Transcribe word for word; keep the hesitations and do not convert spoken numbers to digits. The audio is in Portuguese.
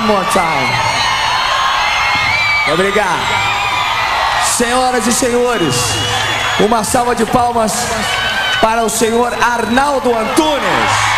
One more time. Obrigado. Senhoras e senhores, uma salva de palmas para o senhor Arnaldo Antunes.